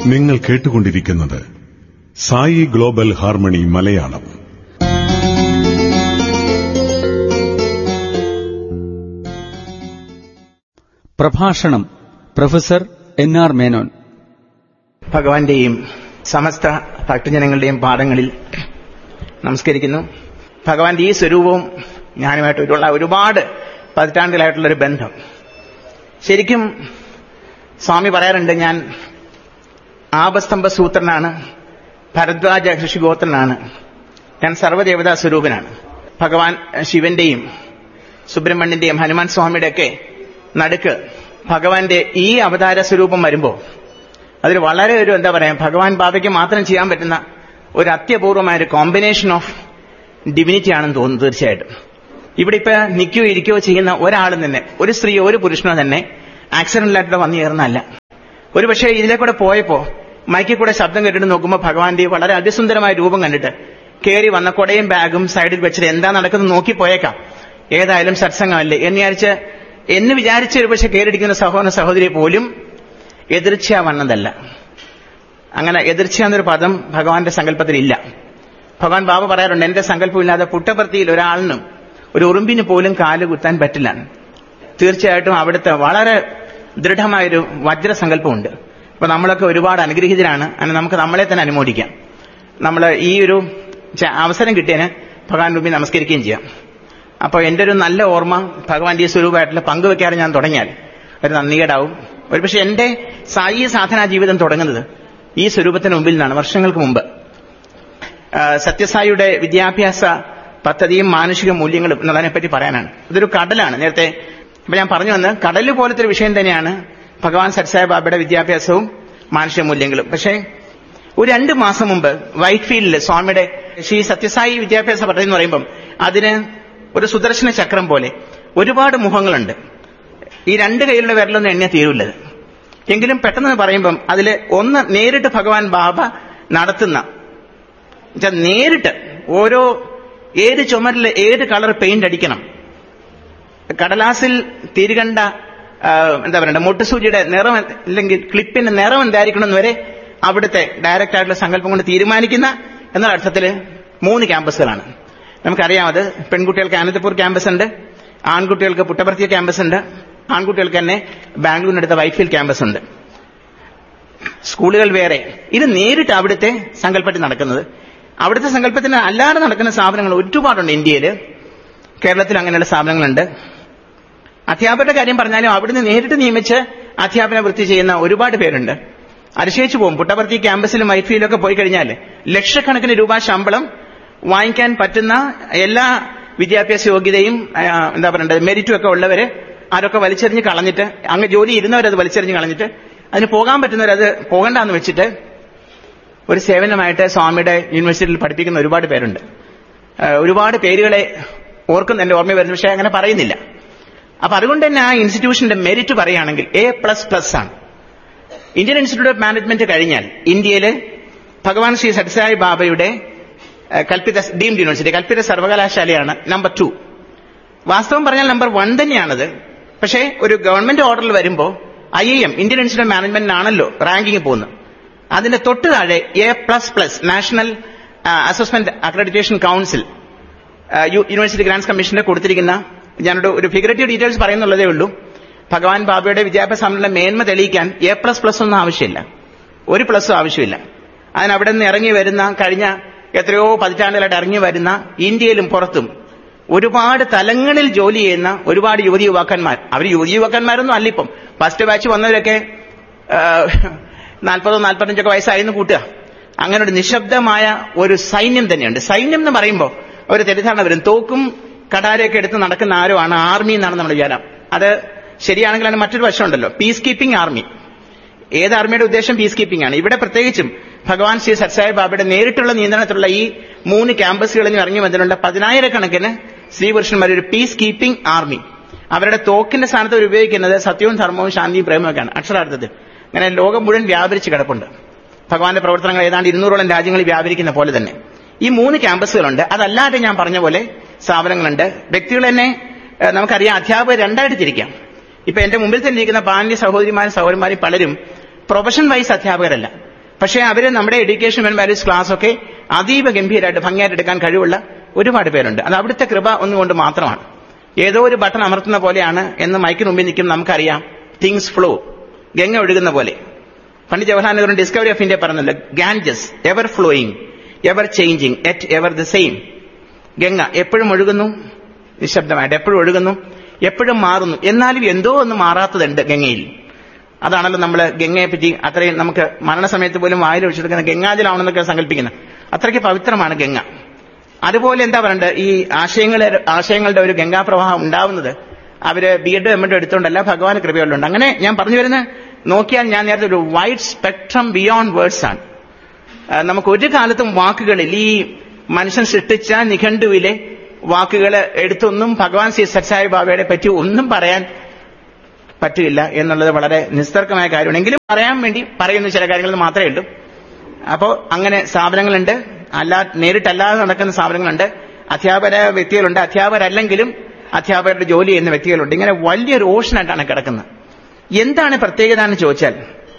നിങ്ങൾ കേട്ടുകൊണ്ടിരിക്കുന്നത് Sai global harmony Malayalam. പ്രഭാഷണം പ്രൊഫസർ എൻ.ആർ. മേനോൻ. ഭഗവാന്റെയും സമസ്ത ഭക്തജനങ്ങളുടെയും പാദങ്ങളിൽ നമസ്കരിക്കുന്നു. ഭഗവാന്റെ ഈ സ്വരൂപവും ഞാനുമായിട്ടുള്ള ഒരുപാട് പതിറ്റാണ്ടുകളായിട്ടുള്ളൊരു ബന്ധം. ശരിക്കും സ്വാമി പറയാറുണ്ട്, ഞാൻ ആപസ്തംഭ സൂത്രനാണ്, ഭരദ്വാജ ഋഷിഗോത്രനാണ്, ഞാൻ സർവ്വദേവതാ സ്വരൂപനാണ്. ഭഗവാൻ ശിവന്റെയും സുബ്രഹ്മണ്യന്റെയും ഹനുമാൻ സ്വാമിയുടെ ഒക്കെ നടുക്ക് ഭഗവാന്റെ ഈ അവതാര സ്വരൂപം വരുമ്പോൾ അതിൽ വളരെ ഒരു ഭഗവാൻ ബാബയ്ക്ക് മാത്രം ചെയ്യാൻ പറ്റുന്ന ഒരു അത്യപൂർവമായ ഒരു കോമ്പിനേഷൻ ഓഫ് ഡിവിനിറ്റി ആണെന്ന് തോന്നുന്നു. തീർച്ചയായിട്ടും ഇവിടെ ഇപ്പൊ നിൽക്കുകയോ ഇരിക്കുകയോ ചെയ്യുന്ന ഒരാളും തന്നെ, ഒരു സ്ത്രീയോ ഒരു പുരുഷനോ തന്നെ ആക്സിഡന്റിലായിട്ട് വന്നു ചേർന്നല്ല. ഒരു പക്ഷേ ഇതിലേക്കൂടെ പോയപ്പോ മൈക്കിൽ കൂടെ ശബ്ദം കേട്ടിട്ട് നോക്കുമ്പോൾ ഭഗവാന്റെ വളരെ അതിസുന്ദരമായ രൂപം കണ്ടിട്ട് കയറി വന്ന കൊടയും ബാഗും സൈഡിൽ വെച്ചിട്ട് എന്താ നടക്കുന്നത് നോക്കിപ്പോയേക്കാം, ഏതായാലും സത്സംഗമല്ലേ എന്ന് വിചാരിച്ച് ഒരു പക്ഷെ കയറിയിരിക്കുന്ന സഹോദര സഹോദരി പോലും എതിർച്ചയാ വന്നതല്ല. അങ്ങനെ എതിർച്ച എന്നൊരു പദം ഭഗവാന്റെ സങ്കല്പത്തിലില്ല. ഭഗവാൻ ബാബ പറയാറുണ്ട്, എന്റെ സങ്കല്പമില്ലാതെ പുട്ടപർത്തിയിൽ ഒരാളിനും ഒരു ഉറുമ്പിന് പോലും കാല് കുത്താൻ പറ്റില്ല. തീർച്ചയായിട്ടും അവിടുത്തെ വളരെ ദൃഢമായൊരു വജ്രസങ്കല്പമുണ്ട്. അപ്പൊ നമ്മളൊക്കെ ഒരുപാട് അനുഗ്രഹീതരാണ്. അങ്ങനെ നമുക്ക് നമ്മളെ തന്നെ അനുമോദിക്കാം. നമ്മൾ ഈ ഒരു അവസരം കിട്ടിയതിന് ഭഗവാൻ മുമ്പിൽ നമസ്കരിക്കുകയും ചെയ്യാം. അപ്പോൾ എന്റെ ഒരു നല്ല ഓർമ്മ ഭഗവാന്റെ ഈ സ്വരൂപമായിട്ടുള്ള പങ്കുവെക്കാറ് ഞാൻ തുടങ്ങിയാൽ ഒരു നന്ദികേടാവും. ഒരുപക്ഷെ എന്റെ സായി സാധനാ ജീവിതം തുടങ്ങുന്നത് ഈ സ്വരൂപത്തിന് മുമ്പിൽ നിന്നാണ്, വർഷങ്ങൾക്ക് മുമ്പ്. സത്യസായിയുടെ വിദ്യാഭ്യാസ പദ്ധതിയും മാനുഷിക മൂല്യങ്ങളും എന്നതിനെപ്പറ്റി പറയാനാണ്. ഇതൊരു കടലാണ്. നേരത്തെ ഇപ്പൊ ഞാൻ പറഞ്ഞു വന്ന് കടല് പോലത്തെ ഒരു വിഷയം തന്നെയാണ് ഭഗവാൻ സത്യസായി ബാബയുടെ വിദ്യാഭ്യാസവും മാനുഷിക മൂല്യങ്ങളും. പക്ഷേ ഒരു 2 മാസം മുമ്പ് വൈറ്റ് ഫീൽഡിൽ സ്വാമിയുടെ ശ്രീ സത്യസായി വിദ്യാഭ്യാസ പദ്ധതി എന്ന് പറയുമ്പം അതിന് ഒരു സുദർശന ചക്രം പോലെ ഒരുപാട് മുഖങ്ങളുണ്ട്. ഈ 2 കൈകളുടെ വിരലൊന്നും എണ്ണ തീരുള്ളത്. എങ്കിലും പെട്ടെന്ന് പറയുമ്പം അതിൽ ഒന്ന് നേരിട്ട് ഭഗവാൻ ബാബ നടത്തുന്ന, നേരിട്ട് ഓരോ ഏത് ചുമരിൽ ഏത് കളർ പെയിന്റ് അടിക്കണം, കടലാസിൽ തിരികണ്ട മൊട്ടുസൂചിയുടെ നിറം അല്ലെങ്കിൽ ക്ലിപ്പിന്റെ നിറം എന്തായിരിക്കണം എന്ന് വരെ അവിടുത്തെ ഡയറക്റ്റ് ആയിട്ടുള്ള സങ്കല്പം കൊണ്ട് തീരുമാനിക്കുന്ന എന്ന അർത്ഥത്തിൽ 3 ക്യാമ്പസുകളാണ്. നമുക്കറിയാം, അത് പെൺകുട്ടികൾക്ക് അനന്തപൂർ ക്യാമ്പസ് ഉണ്ട്, ആൺകുട്ടികൾക്ക് പുട്ടപർത്തി ക്യാമ്പസ് ഉണ്ട്, ആൺകുട്ടികൾക്ക് തന്നെ ബാംഗ്ലൂരിനടുത്ത വൈറ്റ്ഫീൽഡ് ക്യാമ്പസ് ഉണ്ട്. സ്കൂളുകൾ വേറെ. ഇത് നേരിട്ട് അവിടുത്തെ സങ്കല്പത്തിൽ നടക്കുന്നത്. അവിടുത്തെ സങ്കല്പത്തിന് അല്ലാതെ നടക്കുന്ന സ്ഥാപനങ്ങൾ ഒരുപാടുണ്ട് ഇന്ത്യയിൽ. കേരളത്തിൽ അങ്ങനെയുള്ള സ്ഥാപനങ്ങളുണ്ട്. അധ്യാപകരുടെ കാര്യം പറഞ്ഞാലും അവിടുന്ന് നേരിട്ട് നിയമിച്ച് അധ്യാപന വൃത്തി ചെയ്യുന്ന ഒരുപാട് പേരുണ്ട്. അതിശയിച്ചു പോകും. പുട്ടപർത്തി ക്യാമ്പസിലും വൈറ്റ്ഫീൽഡിലൊക്കെ പോയി കഴിഞ്ഞാൽ ലക്ഷക്കണക്കിന് രൂപ ശമ്പളം വാങ്ങിക്കാൻ പറ്റുന്ന എല്ലാ വിദ്യാഭ്യാസ യോഗ്യതയും മെരിറ്റും ഒക്കെ ഉള്ളവര് ആരൊക്കെ വലിച്ചെറിഞ്ഞ് കളഞ്ഞിട്ട്, അങ്ങ് ജോലി ഇരുന്നവരത് വലിച്ചെറിഞ്ഞ് കളഞ്ഞിട്ട് അതിന് പോകാൻ പറ്റുന്നവരത് പോകണ്ടെന്ന് വെച്ചിട്ട് ഒരു സേവനമായിട്ട് സ്വാമിയുടെ യൂണിവേഴ്സിറ്റിയിൽ പഠിപ്പിക്കുന്ന ഒരുപാട് പേരുണ്ട്. ഒരുപാട് പേരുകളെ ഓർക്കുന്ന എന്റെ ഓർമ്മ വരുന്നു, പക്ഷെ അങ്ങനെ പറയുന്നില്ല. അപ്പൊ അതുകൊണ്ട് തന്നെ ആ ഇൻസ്റ്റിറ്റ്യൂഷന്റെ മെരിറ്റ് പറയുകയാണെങ്കിൽ A++ ആണ്. ഇന്ത്യൻ ഇൻസ്റ്റിറ്റ്യൂട്ട് ഓഫ് മാനേജ്മെന്റ് കഴിഞ്ഞാൽ ഇന്ത്യയിലെ ഭഗവാൻ ശ്രീ സത്യസായി ബാബയുടെ കൽപ്പിത ഡീംഡ് യൂണിവേഴ്സിറ്റി, കൽപ്പിത സർവകലാശാലയാണ് നമ്പർ 2. വാസ്തവം പറഞ്ഞാൽ നമ്പർ 1 തന്നെയാണത്. പക്ഷേ ഒരു ഗവൺമെന്റ് ഓർഡറിൽ വരുമ്പോൾ IIM Indian institute of മാനേജ്മെന്റിനാണല്ലോ ranking പോകുന്നത്. അതിന്റെ തൊട്ട് താഴെ A++ national assessment accreditation council university grants കമ്മീഷന്റെ കൊടുത്തിരിക്കുന്ന, ഞാനോട് ഒരു ഫിഗറേറ്റീവ് ഡീറ്റെയിൽസ് പറയുന്നുള്ളതേ ഉള്ളൂ. ഭഗവാൻ ബാബയുടെ വിദ്യാഭ്യാസ മേന്മ തെളിയിക്കാൻ A++ ഒന്നും ആവശ്യമില്ല, ഒരു പ്ലസും ആവശ്യമില്ല. അതിനവിടെ നിന്ന് ഇറങ്ങി വരുന്ന, കഴിഞ്ഞ എത്രയോ പതിറ്റാണ്ടുകളായിട്ട് ഇറങ്ങി വരുന്ന, ഇന്ത്യയിലും പുറത്തും ഒരുപാട് തലങ്ങളിൽ ജോലി ചെയ്യുന്ന ഒരുപാട് യുവതി യുവാക്കന്മാർ. അവർ യുവതി യുവാക്കന്മാരൊന്നും അല്ല, ഇപ്പം ഫസ്റ്റ് ബാച്ച് വന്നവരൊക്കെ 40-45 വയസ്സായിരുന്നു കൂട്ടുക. അങ്ങനെ ഒരു നിശബ്ദമായ ഒരു സൈന്യം തന്നെയുണ്ട്. സൈന്യം എന്ന് പറയുമ്പോൾ ഒരു തെറ്റിദ്ധാരണ വരും, തോക്കും കടാരയൊക്കെ എടുത്ത് നടക്കുന്ന ആരോ ആണ് ആർമി എന്നാണ് നമ്മുടെ വിചാരം. അത് ശരിയാണെങ്കിൽ അതിന് മറ്റൊരു വശമുണ്ടല്ലോ, പീസ് കീപ്പിംഗ് ആർമി. ഏത് ആർമിയുടെ ഉദ്ദേശം പീസ് കീപ്പിംഗ് ആണ്. ഇവിടെ പ്രത്യേകിച്ചും ഭഗവാൻ ശ്രീ സത്യസായി ബാബയുടെ നേരിട്ടുള്ള നിയന്ത്രണത്തിലുള്ള ഈ 3 ക്യാമ്പസുകളിൽ ഇറങ്ങി വന്നിട്ടുണ്ട് 10,000-കണക്കിന് സ്ത്രീപുരുഷന്മാർ, ഒരു പീസ് കീപ്പിംഗ് ആർമി. അവരുടെ തോക്കിന്റെ സ്ഥാനത്ത് അവർ ഉപയോഗിക്കുന്നത് സത്യവും ധർമ്മവും ശാന്തിയും പ്രേമമൊക്കെയാണ് അക്ഷരാർത്ഥത്തിൽ. അങ്ങനെ ലോകം മുഴുവൻ വ്യാപരിച്ച് കിടപ്പുണ്ട്. ഭഗവാന്റെ പ്രവർത്തനങ്ങൾ ഏതാണ്ട് 200ഓളം രാജ്യങ്ങളിൽ വ്യാപരിക്കുന്ന പോലെ തന്നെ ഈ 3 ക്യാമ്പസുകളുണ്ട്. അതല്ലാതെ ഞാൻ പറഞ്ഞ പോലെ സ്ഥാപനങ്ങളുണ്ട്. വ്യക്തികൾ തന്നെ നമുക്കറിയാം, അധ്യാപകർ 2ആയിട്ട് തിരിക്കാം. ഇപ്പൊ എന്റെ മുമ്പിൽ തന്നെ ഇരിക്കുന്ന പാണ്ഡ്യ സഹോദരിമാരും സഹോദരന്മാരും പലരും പ്രൊഫഷൻ വൈസ് അധ്യാപകരല്ല, പക്ഷേ അവര് നമ്മുടെ എഡ്യൂക്കേഷൻ ആൻഡ് വാല്യൂസ് ക്ലാസ് ഒക്കെ അതീവ ഗംഭീരമായിട്ട് ഭംഗിയായിട്ട് എടുക്കാൻ കഴിവുള്ള ഒരുപാട് പേരുണ്ട്. അത് അവിടുത്തെ കൃപ ഒന്നുകൊണ്ട് മാത്രമാണ്. ഏതോ ഒരു ബട്ടൺ അമർത്തുന്ന പോലെയാണ് എന്ന് മൈക്കിന് മുമ്പിൽ നിൽക്കും നമുക്കറിയാം. തിങ്സ് ഫ്ലോ, ഗംഗ ഒഴുകുന്ന പോലെ. Pandit Jawaharlal Nehru discovery of India പറഞ്ഞല്ലോ, Ganges ever flowing ever changing at ever the same. Ganga എപ്പോഴും ഒഴുകുന്നു, നിശബ്ദമായിട്ട് എപ്പോഴും ഒഴുകുന്നു, എപ്പോഴും മാറുന്നു. എന്നാലും എന്തോ ഒന്ന് മാറാത്തതുണ്ട് ഗംഗയിൽ. അതാണല്ലോ നമ്മൾ ഗംഗയെ പറ്റി അത്രയും നമുക്ക് മരണസമയത്ത് പോലും വായിൽ ഒഴിച്ചെടുക്കുന്ന ഗംഗാജലാണെന്നൊക്കെ സങ്കല്പിക്കുന്നത്. അത്രയ്ക്ക് പവിത്രമാണ് ഗംഗ. അതുപോലെ എന്താ പറയണ്ടത്, ഈ ആശയങ്ങളുടെ ഒരു ഗംഗാപ്രവാഹം ഉണ്ടാവുന്നത് അവര് ബി.എഡ് എം.എഡ് എടുത്തുകൊണ്ടല്ല, ഭഗവാൻ കൃപയുള്ളുണ്ട്. അങ്ങനെ ഞാൻ പറഞ്ഞു വരുന്നത് നോക്കിയാൽ ഞാൻ നേരത്തെ ഒരു വൈഡ് സ്പെക്ട്രം ബിയോണ്ട് വേർഡ്സ് ആണ്. നമുക്ക് ഒരു കാലത്തും വാക്കുകളിൽ ഈ മനുഷ്യൻ സൃഷ്ടിച്ച നിഘണ്ടുവിലെ വാക്കുകൾ എടുത്തൊന്നും ഭഗവാൻ ശ്രീ സത്സായി ബാബയുടെ പറ്റി ഒന്നും പറയാൻ പറ്റില്ല എന്നുള്ളത് വളരെ നിസ്തർക്കമായ കാര്യമാണ്. എങ്കിലും പറയാൻ വേണ്ടി പറയുന്ന ചില കാര്യങ്ങൾ മാത്രമേ ഉള്ളൂ. അപ്പോൾ അങ്ങനെ സ്ഥാപനങ്ങളുണ്ട്, നേരിട്ടല്ലാതെ നടക്കുന്ന സ്ഥാപനങ്ങളുണ്ട്, അധ്യാപക വ്യക്തികളുണ്ട്, അധ്യാപകരല്ലെങ്കിലും അധ്യാപകരുടെ ജോലി ചെയ്യുന്ന വ്യക്തികളുണ്ട്. ഇങ്ങനെ വലിയൊരു ഓഷനായിട്ടാണ് കിടക്കുന്നത്. എന്താണ് പ്രത്യേകത എന്ന് ചോദിച്ചാൽ,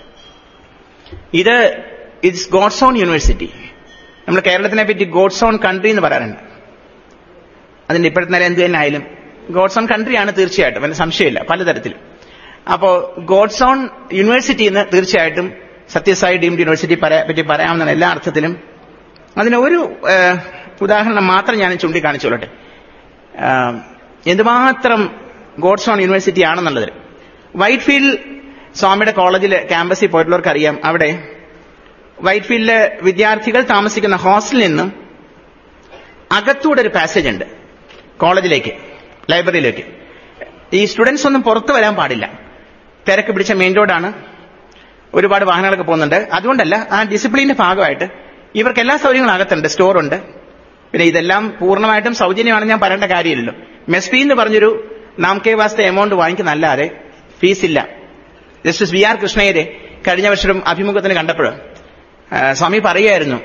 ഇറ്റ്സ് ഗോഡ്സ് ഓൺ യൂണിവേഴ്സിറ്റി. നമ്മൾ കേരളത്തിനെ പറ്റി ഗോഡ്സ് ഓൺ കൺട്രി എന്ന് പറയാറുണ്ട്. അതിന്റെ ഇപ്പോഴത്തെ നില എന്ത് തന്നെ ആയാലും ഗോഡ്സ് ഓൺ കൺട്രിയാണ് തീർച്ചയായിട്ടും, അതിന് സംശയമില്ല, പലതരത്തിലും. അപ്പോ ഗോഡ്സ് ഓൺ യൂണിവേഴ്സിറ്റി എന്ന് തീർച്ചയായിട്ടും സത്യസായി ഡീംഡ് യൂണിവേഴ്സിറ്റി പറ്റി പറയാവുന്ന എല്ലാ അർത്ഥത്തിലും. അതിന് ഒരു ഉദാഹരണം മാത്രം ഞാൻ ചൂണ്ടിക്കാണിച്ചോളട്ടെ, എന്തുമാത്രം ഗോഡ്സ് ഓൺ യൂണിവേഴ്സിറ്റി ആണെന്നുള്ളത്. വൈറ്റ്ഫീൽഡ് സ്വാമിയുടെ കോളേജിൽ ക്യാമ്പസിൽ പോയിട്ടുള്ളവർക്ക് അറിയാം, അവിടെ വൈറ്റ്ഫീൽഡിലെ വിദ്യാർത്ഥികൾ താമസിക്കുന്ന ഹോസ്റ്റലിൽ നിന്നും അകത്തൂടെ ഒരു പാസേജ് ഉണ്ട് കോളേജിലേക്ക്, ലൈബ്രറിയിലേക്ക്. ഈ സ്റ്റുഡൻസ് ഒന്നും പുറത്തു വരാൻ പാടില്ല. തിരക്ക് പിടിച്ച മെയിൻ റോഡാണ്, ഒരുപാട് വാഹനങ്ങളൊക്കെ പോകുന്നുണ്ട്. അതുകൊണ്ടല്ല, ആ ഡിസിപ്ലിന്റെ ഭാഗമായിട്ട് ഇവർക്ക് എല്ലാ സൗകര്യങ്ങളും അകത്തുണ്ട്, സ്റ്റോറുണ്ട്. പിന്നെ ഇതെല്ലാം പൂർണ്ണമായിട്ടും സൗജന്യമാണെന്ന് ഞാൻ പറയേണ്ട കാര്യമില്ലല്ലോ. മെസ് ഫീ എന്ന് പറഞ്ഞൊരു നാംകേ വാസ്ത എമൗണ്ട് വാങ്ങിക്കുന്നല്ലാതെ ഫീസില്ല. ജസ്റ്റിസ് വി.ആർ. കൃഷ്ണയ്യരെ കഴിഞ്ഞ വർഷം അഭിമുഖത്തിന് കണ്ടപ്പോൾ സ്വാമി പറയുകയായിരുന്നു,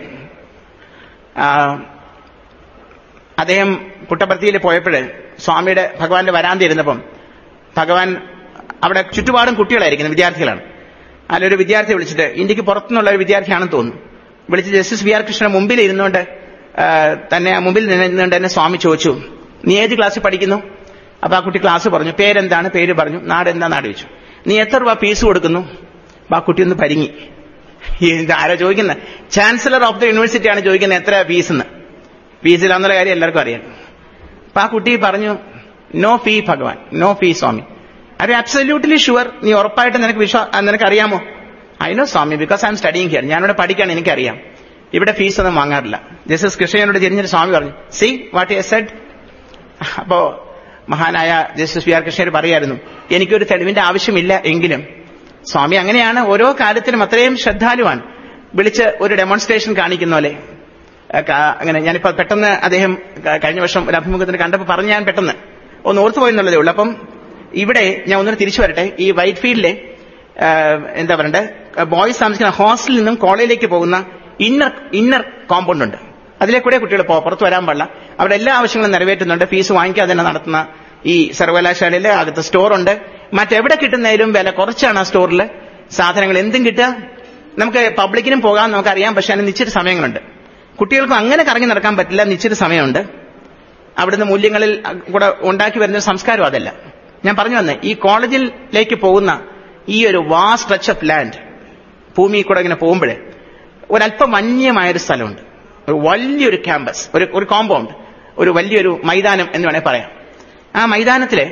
അദ്ദേഹം പുട്ടപർത്തിയിൽ പോയപ്പോൾ സ്വാമിയുടെ ഭഗവാന്റെ വരാന്ത ഇരുന്നപ്പം ഭഗവാൻ അവിടെ ചുറ്റുപാടും കുട്ടികളായിരിക്കുന്നു, വിദ്യാർത്ഥികളാണ്. അതിലൊരു വിദ്യാർത്ഥിയെ വിളിച്ചിട്ട്, ഇന്ത്യക്ക് പുറത്തുനിന്നുള്ള ഒരു വിദ്യാർത്ഥിയാണെന്ന് തോന്നുന്നു, വിളിച്ച് ജസ്റ്റിസ് വി.ആർ. കൃഷ്ണൻ മുമ്പിൽ ഇരുന്നുകൊണ്ട് മുമ്പിൽ നിന്നുകൊണ്ട് തന്നെ സ്വാമി ചോദിച്ചു, നീ ഏത് ക്ലാസ്സിൽ പഠിക്കുന്നു? അപ്പൊ ആ കുട്ടി ക്ലാസ് പറഞ്ഞു, പേരെന്താണ്, പേര് പറഞ്ഞു, നാട് എന്താ, നാട് വെച്ചു. നീ എത്ര രൂപ ഫീസ് കൊടുക്കുന്നു? അപ്പൊ ആ കുട്ടി ഒന്ന് പരിങ്ങി. ആരോ ചോദിക്കുന്നത്, ചാൻസലർ ഓഫ് ദ യൂണിവേഴ്സിറ്റിയാണ് ചോദിക്കുന്നത് എത്ര ഫീസെന്ന്. ഫീസിലാന്നുള്ള കാര്യം എല്ലാവർക്കും അറിയാം. അപ്പൊ ആ കുട്ടി പറഞ്ഞു, നോ ഫീ ഭഗവാൻ, no fee Swami. Are absolutely sure? നീ ഉറപ്പായിട്ട് നിനക്ക് അറിയാമോ? I know Swami, because I M studying here. ഞാനിവിടെ പഠിക്കാണ്, എനിക്കറിയാം. ഇവിടെ ഫീസ് ഒന്നും വാങ്ങാറില്ല. ജസ്റ്റിസ് കൃഷ്ണയോട് തിരിഞ്ഞിട്ട് സ്വാമി പറഞ്ഞു, സീ വാട്ട് യു സെഡ്. അപ്പോ മഹാനായ ജസ്റ്റിസ് വി.ആർ. കൃഷ്ണർ പറയായിരുന്നു, എനിക്കൊരു തെളിവിന്റെ ആവശ്യമില്ല. എങ്കിലും സ്വാമി അങ്ങനെയാണ്, ഓരോ കാര്യത്തിലും അത്രയും ശ്രദ്ധാലുവാണ്. വിളിച്ച് ഒരു ഡെമോൺസ്ട്രേഷൻ കാണിക്കുന്ന പോലെ. അങ്ങനെ ഞാനിപ്പോ പെട്ടെന്ന് അദ്ദേഹം കഴിഞ്ഞ വർഷം ഒരു അഭിമുഖത്തിന് കണ്ടപ്പോൾ പറഞ്ഞ് ഞാൻ പെട്ടെന്ന് ഒന്ന് ഓർത്തുപോയെന്നുള്ളതേ ഉള്ളൂ. അപ്പം ഇവിടെ ഞാൻ ഒന്നുകൂടെ തിരിച്ചു വരട്ടെ. ഈ വൈറ്റ്ഫീൽഡിലെ എന്താ പറയണ്ടേ, ബോയ്സ് താമസിക്കുന്ന ഹോസ്റ്റലിൽ നിന്നും കോളേജിലേക്ക് പോകുന്ന ഇന്നർ കോമ്പൗണ്ട് ഉണ്ട്. അതിലേക്കൂടെ കുട്ടികൾ പുറത്തു വരാൻ പാടില്ല. അവിടെ എല്ലാ ആവശ്യങ്ങളും നിറവേറ്റുന്നുണ്ട്. ഫീസ് വാങ്ങിക്കാതെ തന്നെ നടത്തുന്ന ഈ സർവകലാശാലയിൽ അകത്ത് സ്റ്റോറുണ്ട്. മറ്റെവിടെ കിട്ടുന്നതിലും വില കുറച്ചാണ് ആ സ്റ്റോറിൽ സാധനങ്ങൾ എന്തും കിട്ടുക. നമുക്ക് പബ്ലിക്കിനും പോകാൻ നമുക്കറിയാം, പക്ഷെ അതിന് നിശ്ചിത സമയങ്ങളുണ്ട്. കുട്ടികൾക്കും അങ്ങനെ കറങ്ങി നടക്കാൻ പറ്റില്ല, നിശ്ചിത സമയമുണ്ട്. അവിടുന്ന് മൂല്യങ്ങളിൽ കൂടെ ഉണ്ടാക്കി വരുന്ന സംസ്കാരം അതല്ല. ഞാൻ പറഞ്ഞു വന്നേ, ഈ കോളേജിലേക്ക് പോകുന്ന ഈ ഒരു വാസ്റ്റ് സ്ട്രെച്ച് ഓഫ് ലാൻഡ്, ഭൂമി കൂടെ ഇങ്ങനെ പോകുമ്പോഴേ ഒരല്പം വന്യമായൊരു സ്ഥലമുണ്ട്, ഒരു വലിയൊരു ക്യാമ്പസ്, ഒരു കോമ്പൗണ്ട്, ഒരു വലിയൊരു മൈതാനം എന്ന് വേണേൽ പറയാം. ആ മൈതാനത്തിലെ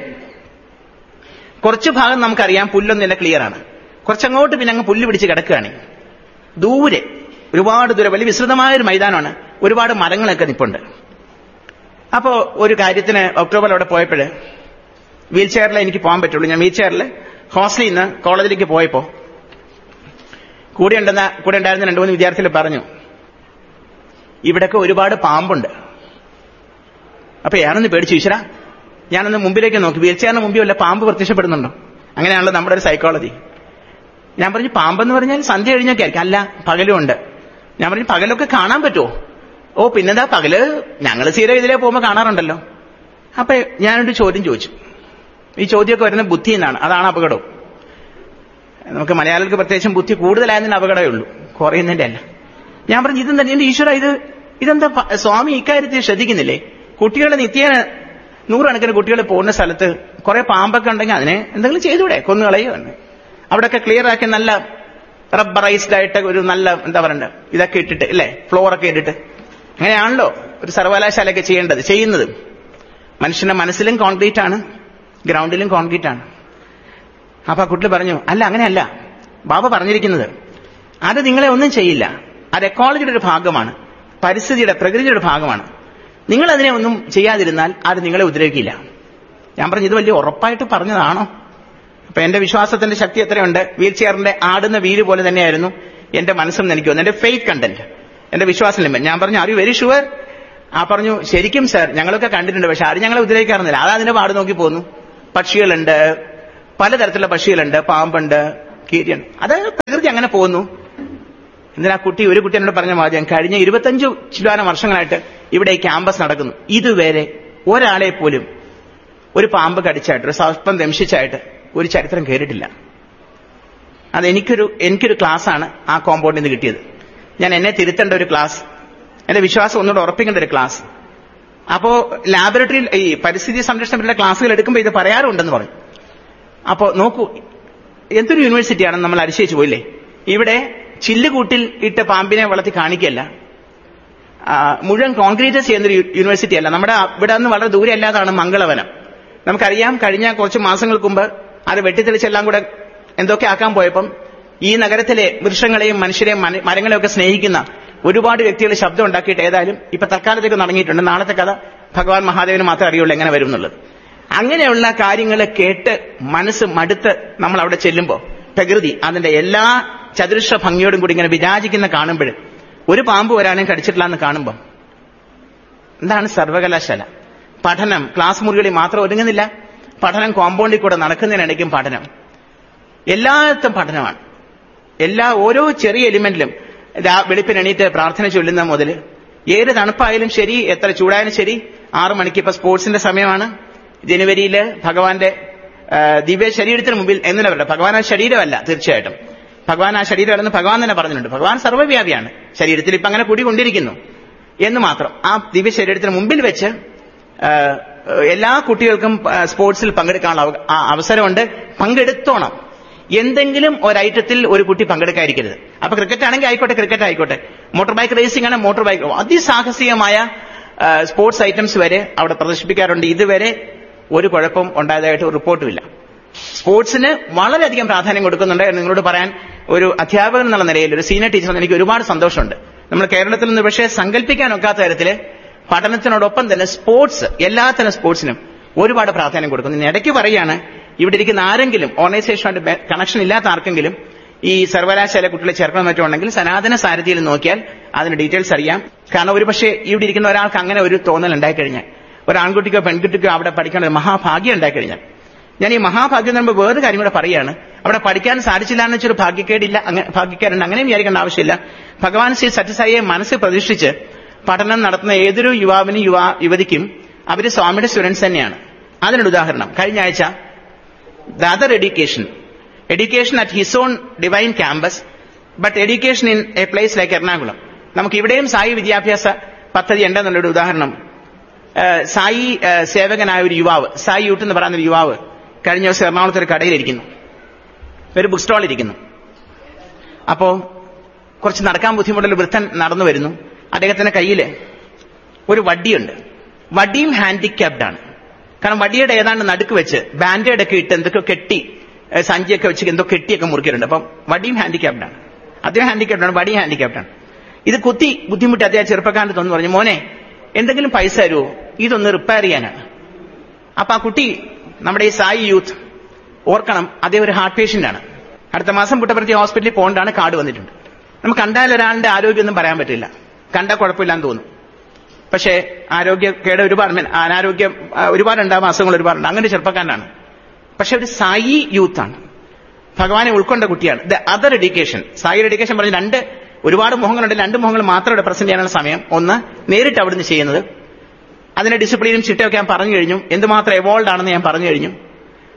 കുറച്ചു ഭാഗം നമുക്കറിയാം പുല്ലൊന്നില്ല, ക്ലിയർ ആണ്. കുറച്ചങ്ങോട്ട് പിന്നെ അങ്ങ് പുല്ല് പിടിച്ച് കിടക്കുകയാണ്. ദൂരെ ഒരുപാട് ദൂരെ വലിയ വിസ്തൃതമായൊരു മൈതാനമാണ്, ഒരുപാട് മരങ്ങളൊക്കെ നിപ്പുണ്ട്. അപ്പോ ഒരു കാര്യത്തിന് ഒക്ടോബറിൽ അവിടെ പോയപ്പോൾ വീൽ ചെയറിൽ എനിക്ക് പോകാൻ പറ്റുള്ളൂ. ഞാൻ വീൽ ചെയറിൽ ഹോസ്റ്റലിൽ നിന്ന് കോളേജിലേക്ക് പോയപ്പോ കൂടെ ഉണ്ടായിരുന്ന 2-3 വിദ്യാർത്ഥികൾ പറഞ്ഞു, ഇവിടൊക്കെ ഒരുപാട് പാമ്പുണ്ട്. അപ്പൊ ഞാനൊന്ന് പേടിച്ചു, ഈശ്വര. ഞാനൊന്ന് മുമ്പിലേക്ക് നോക്കി, വീൽ ചെയറിന് മുമ്പിൽ വല്ല പാമ്പ് പ്രത്യക്ഷപ്പെടുന്നുണ്ടോ? അങ്ങനെയാണല്ലോ നമ്മുടെ ഒരു സൈക്കോളജി. ഞാൻ പറഞ്ഞു, പാമ്പെന്ന് പറഞ്ഞാൽ സന്ധ്യ കഴിഞ്ഞൊക്കെ ആയിരിക്കും. അല്ല, പകലും ഉണ്ട്. ഞാൻ പറഞ്ഞു, പകലൊക്കെ കാണാൻ പറ്റുമോ? ഓ പിന്നെന്താ, പകല് ഞങ്ങൾ സ്ഥിരം ഇതിലേ പോകുമ്പോൾ കാണാറുണ്ടല്ലോ. അപ്പൊ ഞാനൊരു ചോദ്യം ചോദിച്ചു. ഈ ചോദ്യമൊക്കെ വരുന്ന ബുദ്ധി എന്നാണ്, അതാണ് അപകടവും. നമുക്ക് മലയാളികൾക്ക് പ്രത്യേകിച്ചും ബുദ്ധി കൂടുതലായതിന് അപകടമേ ഉള്ളൂ. കുറയുന്നതിന്റെ അല്ല. ഞാൻ പറഞ്ഞു ഇതെന്താ എന്റെ ഈശ്വര, ഇതെന്താ സ്വാമി ഇക്കാര്യത്തിൽ ശ്രദ്ധിക്കുന്നില്ലേ? കുട്ടികളെ നിത്യേന 100 കണക്കിന് കുട്ടികൾ പോകുന്ന സ്ഥലത്ത് കുറെ പാമ്പൊക്കെ ഉണ്ടെങ്കിൽ അതിനെ എന്തെങ്കിലും ചെയ്തൂടെ, കൊന്നുകളയോ എന്ന്. അവിടെയൊക്കെ ക്ലിയർ ആക്കി നല്ല റബ്ബറൈസ്ഡ് ആയിട്ട് ഒരു നല്ല എന്താ പറയണ്ട ഇതൊക്കെ ഇട്ടിട്ട് അല്ലേ, ഫ്ലോറൊക്കെ ഇട്ടിട്ട്. അങ്ങനെയാണല്ലോ ഒരു സർവകലാശാലയൊക്കെ ചെയ്യുന്നത്. മനുഷ്യന്റെ മനസ്സിലും കോൺക്രീറ്റ് ആണ്, ഗ്രൗണ്ടിലും കോൺക്രീറ്റ് ആണ്. അപ്പൊ ആ കുട്ടി പറഞ്ഞു, അല്ല അങ്ങനെയല്ല, ബാബ പറഞ്ഞിരിക്കുന്നത് അത് നിങ്ങളെ ഒന്നും ചെയ്യില്ല, അത് എക്കോളജിയുടെ ഒരു ഭാഗമാണ്, പ്രകൃതിയുടെ ഭാഗമാണ്. നിങ്ങൾ അതിനെ ഒന്നും ചെയ്യാതിരുന്നാൽ അത് നിങ്ങളെ ഉപദ്രവിക്കില്ല. ഞാൻ പറഞ്ഞു ഇത് വലിയ ഉറപ്പായിട്ട് പറഞ്ഞതാണോ? അപ്പൊ എന്റെ വിശ്വാസത്തിന്റെ ശക്തി എത്രയുണ്ട്? വീൽ ചെയറിന്റെ ആടുന്ന വീല് പോലെ തന്നെയായിരുന്നു എന്റെ മനസ്സെന്ന് എനിക്ക് തോന്നുന്നു, എന്റെ ഫെയ്ത്ത് കണ്ടന്റ്, എന്റെ വിശ്വാസം ലിമിറ്റ്. ഞാൻ പറഞ്ഞു ആർ യു വെരി ഷുവർ? ആ പറഞ്ഞു ശരിക്കും സർ, ഞങ്ങളൊക്കെ കണ്ടിട്ടുണ്ട്, പക്ഷെ ആരും ഞങ്ങളെ ഉപദ്രവിക്കാറുന്നില്ല. അത് അതിന്റെ പാട് നോക്കി പോന്നു. പക്ഷികളുണ്ട്, പലതരത്തിലുള്ള പക്ഷികളുണ്ട്, പാമ്പുണ്ട്, കീരിയുണ്ട്, അത് പ്രകൃതി അങ്ങനെ പോകുന്നു. എന്തിനാ ഒരു കുട്ടി എന്നോട് പറഞ്ഞ മാതിരി കഴിഞ്ഞ 25 വർഷങ്ങളായിട്ട് ഇവിടെ ഈ ക്യാമ്പസ് നടക്കുന്നു, ഇതുവരെ ഒരാളെ പോലും ഒരു പാമ്പ് കടിച്ചായിട്ട്, ഒരു സർപ്പം ദംശിച്ചായിട്ട് ഒരു ചരിത്രം കേട്ടിട്ടില്ല. അത് എനിക്കൊരു ക്ലാസ്സാണ് ആ കോമ്പൗണ്ടിൽ നിന്ന് കിട്ടിയത്. ഞാൻ എന്നെ തിരുത്തേണ്ട ഒരു ക്ലാസ്, എന്റെ വിശ്വാസം ഒന്നുകൂടെ ഉറപ്പിക്കേണ്ട ഒരു ക്ലാസ്. അപ്പോ ലാബറട്ടറിയിൽ ഈ പരിസ്ഥിതി സംരക്ഷണത്തിലുള്ള ക്ലാസ്സുകൾ എടുക്കുമ്പോൾ ഇത് പറയാറുണ്ടെന്ന് പറഞ്ഞു. അപ്പോ നോക്കൂ, എന്തൊരു യൂണിവേഴ്സിറ്റിയാണെന്ന് നമ്മൾ അതിശയിച്ചു പോയില്ലേ. ഇവിടെ ചില്ലുകൂട്ടിൽ ഇട്ട് പാമ്പിനെ വളർത്തി കാണിക്കല്ല, മുഴുവൻ കോൺക്രീറ്റ് ചെയ്യുന്നൊരു യൂണിവേഴ്സിറ്റി അല്ല. നമ്മുടെ ഇവിടെ നിന്ന് വളരെ ദൂരെ അല്ലാതാണ് മംഗളവനം. നമുക്കറിയാം, കഴിഞ്ഞ കുറച്ച് മാസങ്ങൾക്ക് മുമ്പ് അത് വെട്ടിത്തെളിച്ചെല്ലാം കൂടെ എന്തൊക്കെ ആക്കാൻ പോയപ്പം ഈ നഗരത്തിലെ വൃക്ഷങ്ങളെയും മനുഷ്യരെയും മരങ്ങളെയും ഒക്കെ സ്നേഹിക്കുന്ന ഒരുപാട് വ്യക്തികൾ ശബ്ദം ഉണ്ടാക്കിയിട്ട് ഏതായാലും ഇപ്പൊ തൽക്കാലത്തേക്ക് തുടങ്ങിയിട്ടുണ്ട്. നാളത്തെ കഥ ഭഗവാൻ മഹാദേവന് മാത്രമേ അറിയുള്ളൂ എങ്ങനെ വരും എന്നുള്ളത്. അങ്ങനെയുള്ള കാര്യങ്ങൾ കേട്ട് മനസ്സ് മടുത്ത് നമ്മൾ അവിടെ ചെല്ലുമ്പോൾ പ്രകൃതി അതിന്റെ എല്ലാ ചതുരശ്ര ഭംഗിയോടും കൂടി ഇങ്ങനെ വിരാജിക്കുന്ന കാണുമ്പോൾ, ഒരു പാമ്പ് വരാനും കടിച്ചിട്ടില്ല എന്ന് കാണുമ്പോൾ, എന്താണ് സർവകലാശാല പഠനം? ക്ലാസ് മുറികളിൽ മാത്രം ഒതുങ്ങുന്നില്ല, പഠനം കോമ്പൗണ്ടിൽ കൂടെ നടക്കുന്നതിനിടയ്ക്കും പഠനം, എല്ലായിടത്തും പഠനമാണ്. ഓരോ ചെറിയ എലിമെന്റിലും വെളുപ്പിനെണീറ്റ് പ്രാർത്ഥന ചൊല്ലുന്ന മുതൽ, ഏത് തണുപ്പായാലും ശരി, എത്ര ചൂടായാലും ശരി, 6 മണിക്ക് ഇപ്പൊ സ്പോർട്സിന്റെ സമയമാണ്. ജനുവരിയില് ഭഗവാന്റെ ദിവ്യ ശരീരത്തിന് മുമ്പിൽ എന്നല്ല പറയട്ടെ, ഭഗവാൻ ആ ശരീരമല്ല, തീർച്ചയായിട്ടും ഭഗവാൻ ആ ശരീരമല്ലെന്ന് ഭഗവാൻ തന്നെ പറഞ്ഞിട്ടുണ്ട്. ഭഗവാൻ സർവ്വവ്യാപിയാണ്, ശരീരത്തിൽ ഇപ്പൊ അങ്ങനെ കൂടിക്കൊണ്ടിരിക്കുന്നു എന്ന് മാത്രം. ആ ദിവ്യ ശരീരത്തിന് മുമ്പിൽ വെച്ച് എല്ലാ കുട്ടികൾക്കും സ്പോർട്സിൽ പങ്കെടുക്കാനുള്ള അവസരമുണ്ട്. പങ്കെടുത്തോണം. എന്തെങ്കിലും ഒരൈറ്റത്തിൽ ഒരു കുട്ടി പങ്കെടുക്കാതിരിക്കരുത്. അപ്പൊ ക്രിക്കറ്റ് ആണെങ്കിൽ ആയിക്കോട്ടെ, ക്രിക്കറ്റ് ആയിക്കോട്ടെ, മോട്ടോർ ബൈക്ക് റേസിംഗ് ആണ്, മോട്ടോർ ബൈക്ക്, അതിസാഹസികമായ സ്പോർട്സ് ഐറ്റംസ് വരെ അവിടെ പ്രദർശിപ്പിക്കാറുണ്ട്. ഇതുവരെ ഒരു കുഴപ്പം ഉണ്ടായതായിട്ട് റിപ്പോർട്ടുമില്ല. സ്പോർട്സിന് വളരെയധികം പ്രാധാന്യം കൊടുക്കുന്നുണ്ട്. നിങ്ങളോട് പറയാൻ ഒരു അധ്യാപകൻ എന്നുള്ള നിലയിൽ, ഒരു സീനിയർ ടീച്ചർ എനിക്ക് ഒരുപാട് സന്തോഷമുണ്ട്. നമ്മൾ കേരളത്തിൽ നിന്ന് പക്ഷേ സങ്കല്പിക്കാൻ ഒക്കാത്ത തരത്തില് പഠനത്തിനോടൊപ്പം തന്നെ സ്പോർട്സ്, എല്ലാത്തരം സ്പോർട്സിനും ഒരുപാട് പ്രാധാന്യം കൊടുക്കുന്നു. ഇടയ്ക്ക് പറയാണ്, ഇവിടെ ഇരിക്കുന്ന ആരെങ്കിലും ഓർഗനൈസേഷനുമായിട്ട് കണക്ഷൻ ഇല്ലാത്ത ആർക്കെങ്കിലും ഈ സർവകലാശാല കുട്ടികളെ ചേർക്കണം മറ്റുണ്ടെങ്കിൽ സനാതന സാരഥിയിൽ നോക്കിയാൽ അതിന് ഡീറ്റെയിൽസ് അറിയാം. കാരണം ഒരുപക്ഷെ ഇവിടെ ഇരിക്കുന്ന ഒരാൾക്ക് അങ്ങനെ ഒരു തോന്നൽ ഉണ്ടായിക്കഴിഞ്ഞാൽ, ഒരു ആൺകുട്ടിക്കോ പെൺകുട്ടിക്കോ അവിടെ പഠിക്കാൻ ഒരു മഹാഭാഗ്യം ഉണ്ടായിക്കഴിഞ്ഞാൽ, ഞാൻ ഈ മഹാഭാഗ്യം എന്ന് പറയുമ്പോൾ വേറൊരു കാര്യം കൂടെ പറയുകയാണ്, അവിടെ പഠിക്കാൻ സാധിച്ചില്ല എന്ന് വെച്ചൊരു ഭാഗ്യക്കാരുണ്ട്, അങ്ങനെ വിചാരിക്കേണ്ട ആവശ്യമില്ല. ഭഗവാൻ ശ്രീ സത്യസായിയെ മനസ്സിൽ പ്രതിഷ്ഠിച്ച് പഠനം നടത്തുന്ന ഏതൊരു യുവാവിനും യുവതിക്കും അവര് സ്വാമിയുടെ സ്റ്റുഡൻസ് തന്നെയാണ്. അതിനൊരു ഉദാഹരണം, കഴിഞ്ഞ ആഴ്ച the other education at his own divine campus, but education in a place like Ernakulam. നമുക്ക് ഇവിടെയും സായി വിദ്യാഭ്യാസ പദ്ധതി ഉണ്ടെന്നുള്ളൊരു ഉദാഹരണം. സായി സേവകനായ ഒരു യുവാവ്, സായി യൂട്ട് എന്ന് പറയുന്ന ഒരു യുവാവ് കഴിഞ്ഞ ദിവസം എറണാകുളത്ത് ഒരു കടയിലിരിക്കുന്നു, ഒരു ബുക്ക് സ്റ്റാളിലിരിക്കുന്നു. അപ്പോ കുറച്ച് നടക്കാൻ ബുദ്ധിമുട്ടുള്ള വൃദ്ധൻ നടന്നു വരുന്നു. അദ്ദേഹത്തിന്റെ കയ്യിൽ ഒരു വടിയുണ്ട്. വടിയും ഹാൻഡിക്യാപ്ഡ് ആണ്. കാരണം വടിയുടെ ഏതാണ്ട് നടുക്ക് വെച്ച് ബാൻഡേഡ് ഒക്കെ ഇട്ട് എന്തൊക്കെ കെട്ടി, സഞ്ചിയൊക്കെ വെച്ച് എന്തോ കെട്ടിയൊക്കെ മുറിക്കിട്ടുണ്ട്. അപ്പം വടിയും ഹാൻഡിക്യാപ്ഡ് ആണ്, അദ്ദേഹം ഹാൻഡിക്യാപ്ഡ് ആണ്, വടിയും ഹാൻഡിക്യാപ്ഡ് ആണ്. ഇത് കുത്തി ബുദ്ധിമുട്ടി അദ്ദേഹം ചെറുപ്പക്കാരൻ്റെ തോന്നു പറഞ്ഞു, മോനെ എന്തെങ്കിലും പൈസ തരുമോ, ഇതൊന്ന് റിപ്പയർ ചെയ്യാനാണ്. അപ്പൊ ആ കുട്ടി, നമ്മുടെ ഈ സായി യൂത്ത് ഓർക്കണം, അദ്ദേഹം ഒരു ഹാർട്ട് പേഷ്യന്റ് ആണ്. അടുത്ത മാസം പുട്ടപർത്തി ഹോസ്പിറ്റലിൽ പോകേണ്ടാണ്, കാർഡ് വന്നിട്ടുണ്ട്. നമുക്ക് കണ്ടാൽ ഒരാളുടെ ആരോഗ്യമൊന്നും പറയാൻ പറ്റില്ല, കണ്ടാൽ കുഴപ്പമില്ലാന്ന് തോന്നും. പക്ഷേ ആരോഗ്യക്കേട് അനാരോഗ്യം ഒരുപാടുണ്ടാകും, അസുഖങ്ങൾ ഒരുപാടുണ്ട്. അങ്ങനെ ചെറുപ്പക്കാരനാണ്, പക്ഷെ ഒരു സായി യൂത്താണ്, ഭഗവാനെ ഉൾക്കൊണ്ട കുട്ടിയാണ്. ദ അതർ എഡ്യൂക്കേഷൻ, സായിയുടെ എഡ്യൂക്കേഷൻ പറഞ്ഞ് ഒരുപാട് മുഖങ്ങളുണ്ട്, 2 മുഖങ്ങൾ മാത്രം ഇവിടെ പ്രസന്റ് ചെയ്യാനുള്ള സമയം. ഒന്ന്, നേരിട്ട് അവിടുന്ന് ചെയ്യുന്നത്, അതിന്റെ ഡിസിപ്ലിനും ചിട്ടയൊക്കെ ഞാൻ പറഞ്ഞു കഴിഞ്ഞു, എന്തുമാത്രം എവോൾഡ് ആണെന്ന് ഞാൻ പറഞ്ഞു കഴിഞ്ഞു.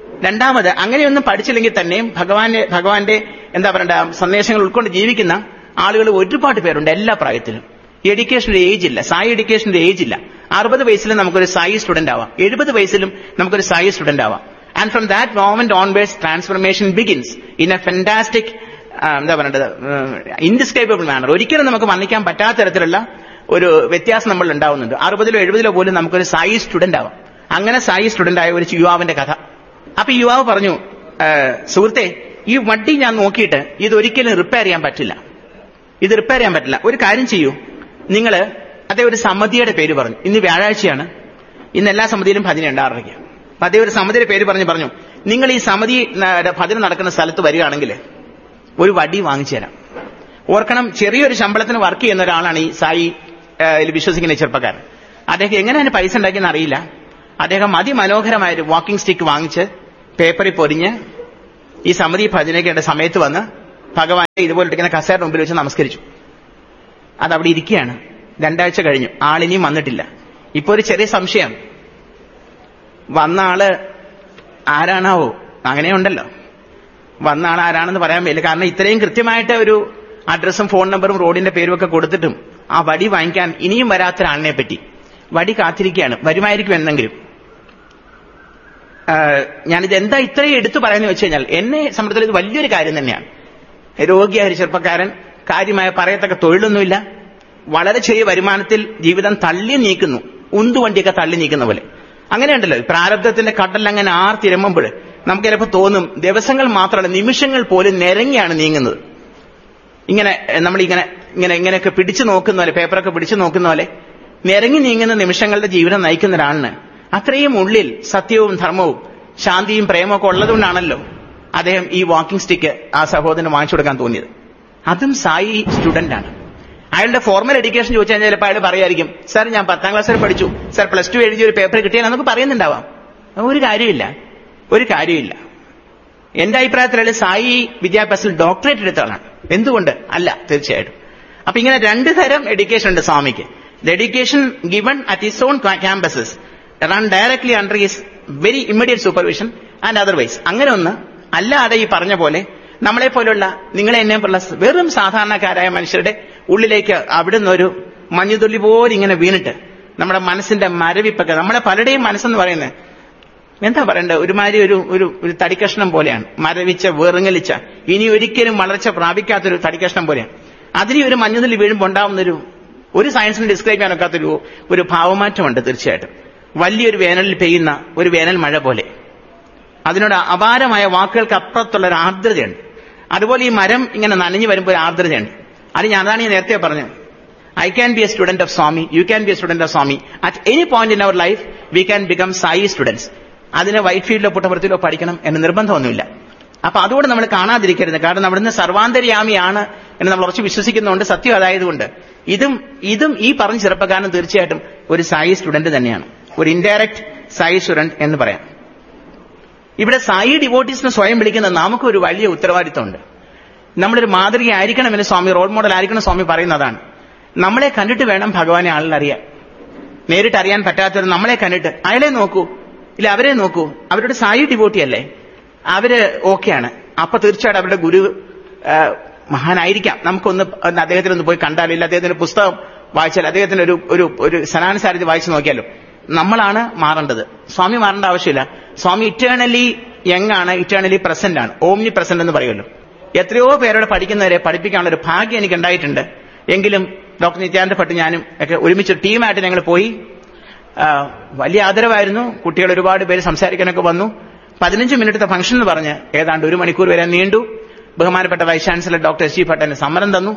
രണ്ടാമത്, അങ്ങനെയൊന്നും പഠിച്ചില്ലെങ്കിൽ തന്നെയും ഭഗവാന്റെ എന്താ പറയണ്ട സന്ദേശങ്ങൾ ഉൾക്കൊണ്ട് ജീവിക്കുന്ന ആളുകൾ ഒരുപാട് പേരുണ്ട് എല്ലാ പ്രായത്തിലും. എഡ്യൂക്കേഷന്റെ ഏജ് ഇല്ല, സായി എഡ്യൂക്കേഷന്റെ ഏജ് ഇല്ല. 60 വയസ്സിലും നമുക്കൊരു സായി സ്റ്റുഡന്റ് ആവാം, 70 വയസ്സിലും നമുക്കൊരു സായി സ്റ്റുഡന്റ് ആവാം. And from that moment onwards transformation begins in A fantastic, എന്താ പറയേണ്ടത്, ഇൻഡിസ്ക്രൈബിൾ മാനർ. ഒരിക്കലും നമുക്ക് വർണ്ണിക്കാൻ പറ്റാത്ത തരത്തിലുള്ള ഒരു വ്യത്യാസം നമ്മൾ ഉണ്ടാവുന്നുണ്ട്. 60-ലോ 70-ലോ പോലും നമുക്കൊരു സായി സ്റ്റുഡന്റ് ആവാം. അങ്ങനെ സായി സ്റ്റുഡന്റ് ആയ ഒരു യുവാവിന്റെ കഥ. അപ്പൊ ഈ യുവാവ് പറഞ്ഞു, സുഹൃത്തെ, ഈ വണ്ടി ഞാൻ നോക്കിയിട്ട് ഇതൊരിക്കലും റിപ്പയർ ചെയ്യാൻ പറ്റില്ല, ഇത് റിപ്പയർ ചെയ്യാൻ പറ്റില്ല. ഒരു കാര്യം ചെയ്യൂ, നിങ്ങൾ അതേ ഒരു സമിതിയുടെ പേര് പറഞ്ഞു. ഇന്ന് വ്യാഴാഴ്ചയാണ്, ഇന്ന് എല്ലാ സമിതിയിലും ഭജന ഉണ്ടാറില്ല. അപ്പൊ അതേ ഒരു സമിതിയുടെ പേര് പറഞ്ഞു, നിങ്ങൾ ഈ സമിതി ഭജന നടക്കുന്ന സ്ഥലത്ത് വരികയാണെങ്കിൽ ഒരു വടി വാങ്ങിച്ചു തരാം. ഓർക്കണം, ചെറിയൊരു ശമ്പളത്തിന് വർക്ക് ചെയ്യുന്ന ഒരാളാണ് ഈ സായി വിശ്വസിക്കുന്ന ചെറുപ്പക്കാരൻ. അദ്ദേഹം എങ്ങനെയാണ് പൈസ ഉണ്ടാക്കിയെന്ന് അറിയില്ല. അദ്ദേഹം അതിമനോഹരമായൊരു വാക്കിംഗ് സ്റ്റിക്ക് വാങ്ങിച്ച് പേപ്പറിൽ പൊരിഞ്ഞ് ഈ സമിതി ഭജനയ്ക്കേണ്ട സമയത്ത് വന്ന് ഭഗവാനെ ഇതുപോലെ ഇരിക്കുന്ന കസേരയുടെ മുമ്പിൽ വെച്ച് നമസ്കരിച്ചു. അതവിടെ ഇരിക്കുകയാണ്. 2 ആഴ്ച കഴിഞ്ഞു, ആളിനിയും വന്നിട്ടില്ല. ഇപ്പൊ ഒരു ചെറിയ സംശയം, വന്ന ആള് ആരാണാവോ? അങ്ങനെയുണ്ടല്ലോ, വന്ന ആൾ ആരാണെന്ന് പറയാൻ പറ്റില്ല. കാരണം ഇത്രയും കൃത്യമായിട്ട് ഒരു അഡ്രസ്സും ഫോൺ നമ്പറും റോഡിന്റെ പേരും ഒക്കെ കൊടുത്തിട്ടും ആ വടി വാങ്ങിക്കാൻ ഇനിയും വരാത്ത ഒരാളിനെ പറ്റി വടി കാത്തിരിക്കുകയാണ്. വരുമായിരിക്കും എന്തെങ്കിലും. ഞാനിത് എന്താ ഇത്രയും എടുത്തു പറയാന്ന് വെച്ച് കഴിഞ്ഞാൽ, എന്നെ സംബന്ധിച്ചിടത്തോളം ഇത് വലിയൊരു കാര്യം തന്നെയാണ്. രോഗിയായ ഒരു ചെറുപ്പക്കാരൻ, കാര്യമായ പറയത്തക്ക തൊഴിലൊന്നുമില്ല, വളരെ ചെറിയ വരുമാനത്തിൽ ജീവിതം തള്ളി നീക്കുന്നു, ഉന്തുവണ്ടിയൊക്കെ തള്ളി നീക്കുന്ന പോലെ. അങ്ങനെയുണ്ടല്ലോ, പ്രാരബ്ധത്തിന്റെ കടലങ്ങനെ ആർത്തിരമ്പുമ്പോൾ നമുക്ക് ചിലപ്പോൾ തോന്നും ദിവസങ്ങൾ മാത്രമല്ല, നിമിഷങ്ങൾ പോലും നിരങ്ങിയാണ് നീങ്ങുന്നത്. ഇങ്ങനെ നമ്മളിങ്ങനെ ഇങ്ങനെ ഇങ്ങനെയൊക്കെ പിടിച്ചു നോക്കുന്ന പോലെ, പേപ്പറൊക്കെ പിടിച്ചു നോക്കുന്ന പോലെ നിരങ്ങി നീങ്ങുന്ന നിമിഷങ്ങളുടെ ജീവിതം നയിക്കുന്ന ഒരാളിന് അത്രയും ഉള്ളിൽ സത്യവും ധർമ്മവും ശാന്തിയും പ്രേമവും ഒക്കെ ഉള്ളതുകൊണ്ടാണല്ലോ അദ്ദേഹം ഈ വാക്കിംഗ് സ്റ്റിക്ക് ആ സഹോദരന് വാങ്ങിച്ചു കൊടുക്കാൻ തോന്നിയത്. അതും സായി സ്റ്റുഡന്റ് ആണ്. അയാളുടെ ഫോർമൽ എഡ്യൂക്കേഷൻ ചോദിച്ചു കഴിഞ്ഞാൽ ചിലപ്പോൾ അയാൾ പറയായിരിക്കും, സാർ ഞാൻ 10ാം ക്ലാസ് വരെ പഠിച്ചു, സാർ +2 എഴുതിയ ഒരു പേപ്പർ കിട്ടിയാൽ നമുക്ക് പറയുന്നുണ്ടാവാം. ഒരു കാര്യമില്ല. എന്റെ അഭിപ്രായത്തിൽ സായി വിദ്യാഭ്യാസത്തിൽ ഡോക്ടറേറ്റ് എടുത്ത ആളാണ്. എന്തുകൊണ്ട് അല്ല? തീർച്ചയായിട്ടും. അപ്പൊ ഇങ്ങനെ 2 തരം എഡ്യൂക്കേഷൻ ഉണ്ട് സ്വാമിക്ക്. The education given at his own campuses run directly under his very immediate supervision and otherwise. അങ്ങനെ ഒന്ന്. അല്ലാതെ ഈ പറഞ്ഞ പോലെ നമ്മളെ പോലുള്ള, നിങ്ങളെ എന്നെ പോലുള്ള വെറും സാധാരണക്കാരായ മനുഷ്യരുടെ ഉള്ളിലേക്ക് അവിടുന്ന് ഒരു മഞ്ഞുതുള്ളി പോലെ ഇങ്ങനെ വീണിട്ട് നമ്മുടെ മനസ്സിന്റെ മരവിപ്പൊക്കെ, നമ്മളെ പലരുടെയും മനസ്സെന്ന് പറയുന്നത് എന്താ പറയണ്ടത്, ഒരുമാതിരി ഒരു തടിക്കഷ്ണം പോലെയാണ്. മരവിച്ച, വെറുങ്ങലിച്ച, ഇനി ഒരിക്കലും വളർച്ച പ്രാപിക്കാത്തൊരു തടിക്കഷ്ണം പോലെയാണ്. അതിന് ഒരു മഞ്ഞുതുള്ളി വീഴുമ്പോൾ ഉണ്ടാവുന്നൊരു സയൻസിന് ഡിസ്ക്രൈബ് ചെയ്യാനൊക്കാത്തൊരു ഒരു ഭാവമാറ്റമുണ്ട്. തീർച്ചയായിട്ടും വലിയൊരു വേനലിൽ പെയ്യുന്ന ഒരു വേനൽ മഴ പോലെ അതിനോട് അപാരമായ വാക്കുകൾക്ക് അപ്പുറത്തുള്ള ഒരു ആർദ്രതയുണ്ട്. അതുപോലെ ഈ മരം ഇങ്ങനെ നനഞ്ഞു വരുമ്പോൾ ഒരു ആർദ്രതയുണ്ട്. അതാണ് ഞാൻ നേരത്തെ പറഞ്ഞത്. I can be a student of Swami, you can be a student of Swami. At any point in our life, we can become Sai students. അതിന് വൈറ്റ് ഫീൽഡിലോ പുട്ടപുറത്തിലോ പഠിക്കണം എന്ന് നിർബന്ധമൊന്നുമില്ല. അപ്പൊ അതുകൊണ്ട് നമ്മൾ കാണാതിരിക്കരുത്. കാരണം അവിടുന്ന് സർവാന്തര്യാമിയാണ് എന്ന് നമ്മൾ ഉറച്ച് വിശ്വസിക്കുന്നുണ്ട്. സത്യം അതായതുകൊണ്ട് ഇതും ഈ പറഞ്ഞ ചെറുപ്പക്കാരൻ തീർച്ചയായിട്ടും ഒരു സായി സ്റ്റുഡന്റ് തന്നെയാണ്, ഒരു ഇൻഡയറക്റ്റ് സായി സ്റ്റുഡന്റ് എന്ന് പറയാം. ഇവിടെ സായി ഡിവോട്ടീസിനെ സ്വയം വിളിക്കുന്ന നമുക്കൊരു വലിയ ഉത്തരവാദിത്വമുണ്ട്. നമ്മളൊരു മാതൃകയായിരിക്കണമെന്ന് സ്വാമി, റോൾ മോഡൽ ആയിരിക്കണം സ്വാമി പറയുന്നതാണ്. നമ്മളെ കണ്ടിട്ട് വേണം ഭഗവാനെ ആളിൽ അറിയാൻ. നേരിട്ട് അറിയാൻ പറ്റാത്തവർ നമ്മളെ കണ്ടിട്ട് അയാളെ നോക്കൂ, ഇല്ല അവരെ നോക്കൂ, അവരുടെ സായി ഡിവോട്ടി അല്ലേ, അവര് ഓക്കെയാണ്. അപ്പൊ തീർച്ചയായിട്ടും അവരുടെ ഗുരു മഹാനായിരിക്കാം. നമുക്കൊന്ന് അദ്ദേഹത്തിനൊന്ന് പോയി കണ്ടാലോ, ഇല്ല അദ്ദേഹത്തിന്റെ പുസ്തകം വായിച്ചാൽ, അദ്ദേഹത്തിന്റെ ഒരു സനാനുസാരിച്ച് വായിച്ചു നോക്കിയാലോ. നമ്മളാണ് മാറേണ്ടത്, സ്വാമി മാറേണ്ട ആവശ്യമില്ല. സ്വാമി ഇറ്റേണലി യങ് ആണ്, ഇറ്റേണലി പ്രസന്റ് ആണ്, ഓംനി പ്രസന്റ് എന്ന് പറയുമല്ലോ. എത്രയോ പേരോട് പഠിക്കുന്നവരെ പഠിപ്പിക്കാനുള്ള ഒരു ഭാഗ്യം എനിക്ക് ഉണ്ടായിട്ടുണ്ട്. എങ്കിലും ഡോക്ടർ നിത്യാനന്ദ ഭട്ട് ഞാനും ഒക്കെ ഒരുമിച്ച് ടീമായിട്ട് ഞങ്ങൾ പോയി. വലിയ ആദരവായിരുന്നു. കുട്ടികൾ ഒരുപാട് പേര് സംസാരിക്കാനൊക്കെ വന്നു. 15 മിനിറ്റത്തെ ഫംഗ്ഷൻ എന്ന് പറഞ്ഞ് ഏതാണ്ട് 1 മണിക്കൂർ വരെ നീണ്ടു. ബഹുമാനപ്പെട്ട vice chancellor doctor S G ഭട്ടന് സമ്മതം തന്നു.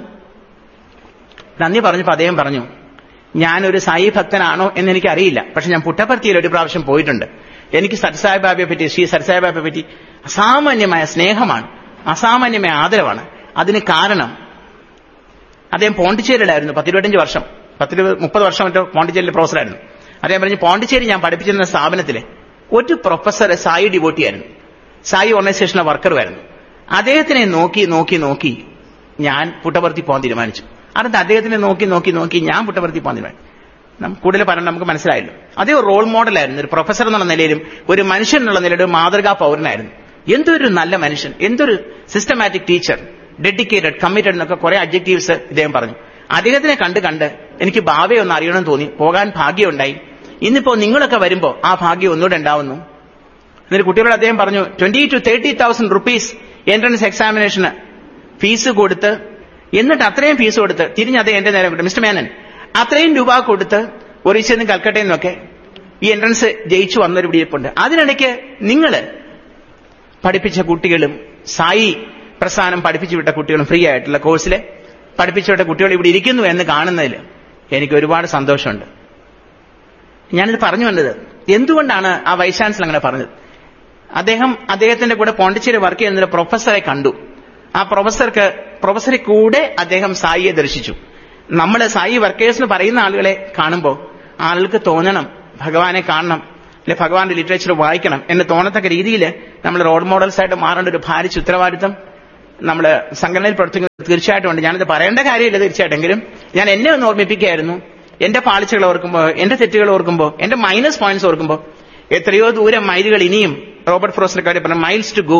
നന്ദി പറഞ്ഞപ്പോൾ അദ്ദേഹം പറഞ്ഞു, ഞാനൊരു സായി ഭക്തനാണോ എന്ന് എനിക്കറിയില്ല, പക്ഷെ ഞാൻ പുട്ടപർത്തിയിൽ ഒരു പ്രാവശ്യം പോയിട്ടുണ്ട്. എനിക്ക് സത്സായിബാബയെ പറ്റി, ശ്രീ സത്സായിബാബയെ പറ്റി അസാമാന്യമായ സ്നേഹമാണ്, അസാമാന്യമായ ആദരവാണ്. അതിന് കാരണം അദ്ദേഹം പോണ്ടിച്ചേരിയിലായിരുന്നു 10-25 വർഷം, 10-30 വർഷം മറ്റോ പോണ്ടിച്ചേരിയിലെ പ്രൊഫസറായിരുന്നു. അദ്ദേഹം പറഞ്ഞു, പോണ്ടിച്ചേരി ഞാൻ പഠിപ്പിച്ചിരുന്ന സ്ഥാപനത്തിലെ ഒരു പ്രൊഫസർ സായി ഡിവോട്ടിയായിരുന്നു, സായി ഓർഗനൈസേഷനിലെ വർക്കറുമായിരുന്നു. അദ്ദേഹത്തിനെ നോക്കി ഞാൻ പുട്ടപർത്തി പോകാൻ തീരുമാനിച്ചു. അതെന്താ അദ്ദേഹത്തിനെ നോക്കി ഞാൻ പുട്ടപർത്തി പോകാൻ തീരുമാനിച്ചു. കൂടുതൽ പറഞ്ഞാൽ നമുക്ക് മനസ്സിലായല്ലോ. അതേ ഒരു റോൾ മോഡലായിരുന്നു, ഒരു പ്രൊഫസർ എന്നുള്ള നിലയിലും ഒരു മനുഷ്യൻ എന്നുള്ള നിലയിലും മാതൃകാ പൗരനായിരുന്നു. എന്തൊരു നല്ല മനുഷ്യൻ, എന്തൊരു സിസ്റ്റമാറ്റിക് ടീച്ചർ, ഡെഡിക്കേറ്റഡ്, കമ്മിറ്റഡ് എന്നൊക്കെ കുറെ അഡ്ജക്റ്റീവ്സ് ഇദ്ദേഹം പറഞ്ഞു. അദ്ദേഹത്തിനെ കണ്ട് എനിക്ക് ഭാവയെ ഒന്ന് അറിയണമെന്ന് തോന്നി, പോകാൻ ഭാഗ്യമുണ്ടായി. ഇന്നിപ്പോ നിങ്ങളൊക്കെ വരുമ്പോ ആ ഭാഗ്യം ഒന്നുകൂടെ ഉണ്ടാവുന്നു. എന്നിട്ട് കുട്ടികളോട് അദ്ദേഹം പറഞ്ഞു 20,000 to 30,000 rupees എൻട്രൻസ് എക്സാമിനേഷന് ഫീസ് കൊടുത്ത്, എന്നിട്ട് അത്രയും ഫീസ് കൊടുത്ത് തിരിഞ്ഞ് അദ്ദേഹം എന്റെ നേരം വിട്ടു, മിസ്റ്റർ മേനൻ, അത്രയും രൂപ കൊടുത്ത് ഒറീസയിൽ നിന്നും കൽക്കട്ടയിൽ നിന്നൊക്കെ ഈ എൻട്രൻസ് ജയിച്ചു വന്നൊരു പിടിയിപ്പുണ്ട്. അതിനിടയ്ക്ക് നിങ്ങൾ പഠിപ്പിച്ച കുട്ടികളും സായി പ്രസ്ഥാനം പഠിപ്പിച്ചു വിട്ട കുട്ടികളും ഫ്രീ ആയിട്ടുള്ള കോഴ്സിൽ പഠിപ്പിച്ചു വിട്ട കുട്ടികൾ ഇവിടെ ഇരിക്കുന്നു എന്ന് കാണുന്നതിൽ എനിക്ക് ഒരുപാട് സന്തോഷമുണ്ട്. ഞാനിത് പറഞ്ഞു വന്നത് എന്തുകൊണ്ടാണ് ആ വൈസ് ചാൻസലർ അങ്ങനെ പറഞ്ഞത്? അദ്ദേഹത്തിന്റെ കൂടെ പോണ്ടിച്ചേരി വർക്ക് ചെയ്യുന്ന പ്രൊഫസറെ കണ്ടു. ആ പ്രൊഫസറെ കൂടെ അദ്ദേഹം സായിയെ ദർശിച്ചു. നമ്മൾ സായി വർക്കേഴ്സിന് പറയുന്ന ആളുകളെ കാണുമ്പോൾ ആളുകൾക്ക് തോന്നണം ഭഗവാനെ കാണണം, അല്ലെ ഭഗവാന്റെ ലിറ്ററേച്ചർ വായിക്കണം എന്ന് തോന്നത്തക്ക രീതിയിൽ നമ്മൾ റോൾ മോഡൽസ് ആയിട്ട് മാറേണ്ട ഒരു ഭാരിച്ച ഉത്തരവാദിത്തം നമ്മൾ സംഘടനയിൽ പ്രവർത്തിക്കുന്നത് തീർച്ചയായിട്ടും ഉണ്ട്. ഞാനിത് പറയേണ്ട കാര്യമില്ല തീർച്ചയായിട്ടും, ഞാൻ എന്നെ ഒന്ന് ഓർമ്മിപ്പിക്കുകയായിരുന്നു. എന്റെ പാളിച്ചകൾ ഓർക്കുമ്പോൾ, എന്റെ തെറ്റുകൾ ഓർക്കുമ്പോൾ, എന്റെ മൈനസ് പോയിന്റ്സ് ഓർക്കുമ്പോൾ എത്രയോ ദൂരം മൈലുകൾ ഇനിയും റോബർട്ട് ഫ്രോസ്റ്റിന്റെ കാര്യം പറഞ്ഞ മൈൽസ് ടു ഗോ,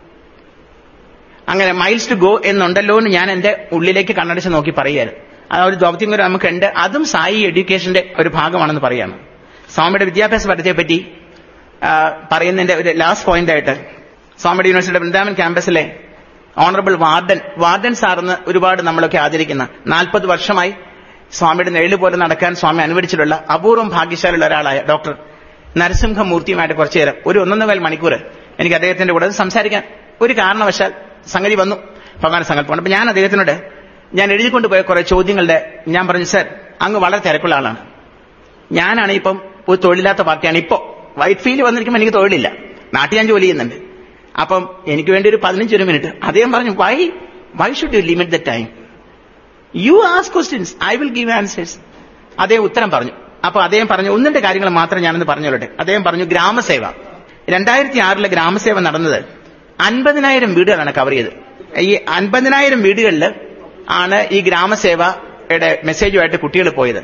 അങ്ങനെ മൈൽസ് ടു ഗോ എന്നുണ്ടല്ലോ എന്ന് ഞാൻ എന്റെ ഉള്ളിലേക്ക് കണ്ണടച്ച് നോക്കി പറയുകയായിരുന്നു. ആ ഒരു ദൗത്യം കൂടെ നമുക്കുണ്ട്. അതും സായി എഡ്യൂക്കേഷന്റെ ഒരു ഭാഗമാണെന്ന് പറയാണ്. സ്വാമിയുടെ വിദ്യാഭ്യാസ പഠനത്തെപ്പറ്റി പറയുന്നതിന്റെ ഒരു ലാസ്റ്റ് പോയിന്റ് ആയിട്ട് സ്വാമിയുടെ യൂണിവേഴ്സിറ്റിയുടെ വൃന്ദാവൻ ക്യാമ്പസിലെ ഓണറബിൾ വാർഡൻ സാറെന്ന് ഒരുപാട് നമ്മളൊക്കെ ആദരിക്കുന്ന 40 വർഷമായി സ്വാമിയുടെ നിഴല് പോലെ നടക്കാൻ സ്വാമി അനുവദിച്ചിട്ടുള്ള അപൂർവം ഭാഗ്യശാലിയുള്ള ഒരാളായ ഡോക്ടർ നരസിംഹമൂർത്തിയുമായിട്ട് കുറച്ചു നേരം ഒരു 1.25 മണിക്കൂർ എനിക്ക് അദ്ദേഹത്തിന്റെ കൂടെ സംസാരിക്കാൻ ഒരു കാരണവശാൽ സംഗതി വന്നു, ഭഗവാൻ സങ്കല്പമാണ്. അപ്പൊ ഞാൻ അദ്ദേഹത്തിനോട് ഞാൻ എഴുതിക്കൊണ്ടുപോയ കുറെ ചോദ്യങ്ങളുടെ ഞാൻ പറഞ്ഞു, സർ അങ്ങ് വളരെ തിരക്കുള്ള ആളാണ്, ഞാനാണ് ഇപ്പം ഒരു തൊഴിലില്ലാത്ത പാർട്ടിയാണ്. ഇപ്പോ വൈറ്റ് ഫീൽഡ് വന്നിരിക്കുമ്പോൾ എനിക്ക് തൊഴിലില്ല, നാട്ടിൽ ഞാൻ ജോലി ചെയ്യുന്നുണ്ട്. അപ്പം എനിക്ക് വേണ്ടി ഒരു 15 മിനിറ്റ്. അദ്ദേഹം പറഞ്ഞു, why should you limit the time, you ask questions, I will give answers. അദ്ദേഹം ഉത്തരം പറഞ്ഞു. അപ്പൊ അദ്ദേഹം പറഞ്ഞു 1-2 കാര്യങ്ങൾ മാത്രം ഞാനൊന്ന് പറഞ്ഞോട്ടെ. അദ്ദേഹം പറഞ്ഞു ഗ്രാമസേവ 2006 ഗ്രാമസേവ നടന്നത് 50,000 വീടുകളാണ് കവർ ചെയ്തത്. ഈ 50,000 വീടുകളിൽ ആണ് ഈ ഗ്രാമസേവയുടെ മെസ്സേജുമായിട്ട് കുട്ടികൾ പോയത്.